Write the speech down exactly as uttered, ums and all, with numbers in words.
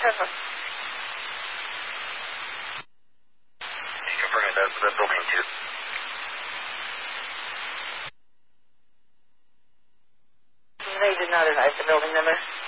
seven. Confirming that's the building two. They did not advise the building number.